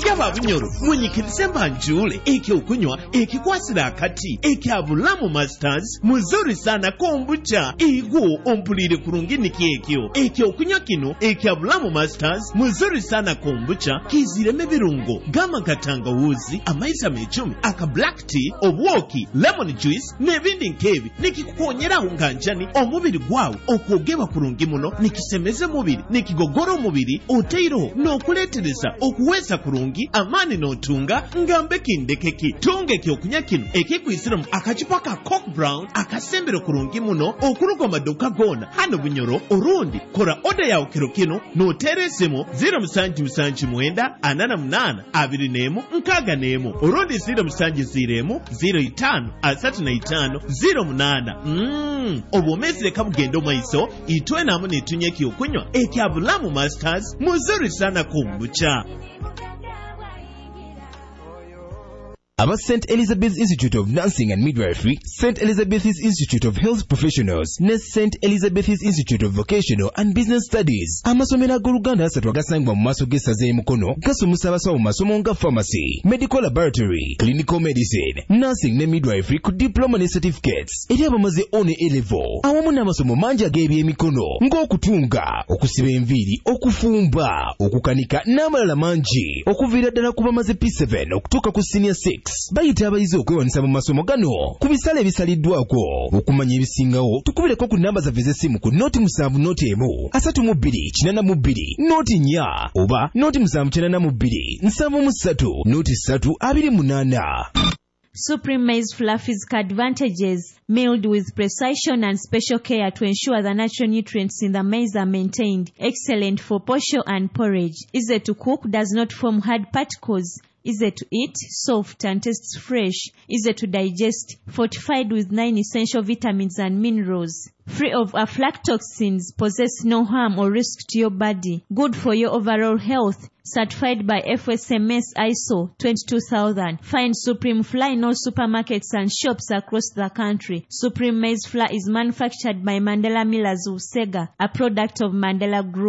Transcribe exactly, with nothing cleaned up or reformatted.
Yaba bunyoro munyikirize mbanjule eke okunywa ekikwasira akati eke abulamu masters muzuri sana kombucha ego ompulire kurungi niki ekyo eke okunywa kino eke abulamu masters muzuri sana kombucha kizireme birungo gama katanga wuzi amaisa mechumi aka black tea obwoki lemon juice nebindi nkebi nikikukonyera unganjani omubiri gwawe okwogeba kurungi muno nikisemeze mubiri nikigogoro mubiri oteiro nokuletereza okuweza kurungi amani notunga ngambe kindekeki tunge kyokunya kino ekikwisiramu akacupa ka Coke Brown akasembero kurungi muno okuruga maduka gona hano bunyoro orundi kora oda yawe kiro kino noteresemo zero musanji musanji mwenda anana munana abiri nemu nkaga nemu orundi zero musanji ziremu zero itano asatu na itano zero munana mmm obomezire kabugendo maiso itwe namu netunye kyokunywa ekyabulamu masters muzuri sana kombucha. Aba Saint Elizabeth's Institute of Nursing and Midwifery, Saint Elizabeth's Institute of Health Professionals, ne Saint Elizabeth's Institute of Vocational and Business Studies. Amasomero ag'Oluganda asatu agasangibwa mu maaso g'essaza e Mukono gasomesa abasawo mu masomo nga pharmacy, medical laboratory, clinical medicine, nursing ne midwifery ku diploma ne certificates eri abamaze one A-level. Awamu n'amasomo mangi ag'ebyemikono ng'okutunga, okusiba enviiri, okufumba, okukanika n'amalala mangi okuviira ddala ku bamaze P seven okutuuka ku senior six. Bayita abayizi okwewanisa mu masomo gano ku bisale ebisaliddwako. Okumanya ebisingawo tukubireko ku namba zaffe z'essimu ku noti musanvu noti emu asatu mu bbiri kinana mu bbiri noti nnya oba noti musanvu kinana mu bbiri nsanvu mu ssatu noti ssatu abiri munaana. Supreme maize flour physical advantages, milled with precision and special care to ensure the natural nutrients in the maize are maintained. Excellent for posho and porridge. Easy to cook, does not form hard particles. Easy to eat, soft and tastes fresh. Easy to digest, fortified with nine essential vitamins and minerals. Free of aflatoxins, possess no harm or risk to your body. Good for your overall health. Certified by F S M S I S O twenty-two thousand. Find Supreme Flour in all supermarkets and shops across the country. Supreme Maize Flour is manufactured by Mandela Millers of Sega, a product of Mandela Group.